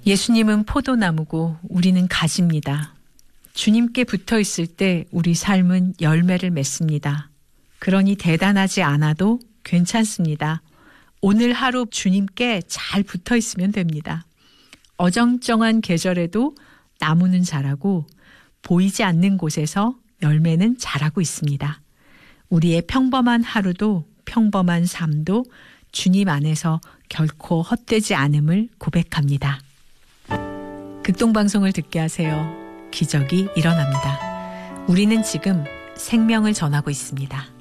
예수님은 포도나무고 우리는 가지입니다. 주님께 붙어 있을 때 우리 삶은 열매를 맺습니다. 그러니 대단하지 않아도 괜찮습니다. 오늘 하루 주님께 잘 붙어 있으면 됩니다. 어정쩡한 계절에도 나무는 자라고 보이지 않는 곳에서 열매는 자라고 있습니다. 우리의 평범한 하루도 평범한 삶도 주님 안에서 결코 헛되지 않음을 고백합니다. 극동방송을 듣게 하세요. 기적이 일어납니다. 우리는 지금 생명을 전하고 있습니다.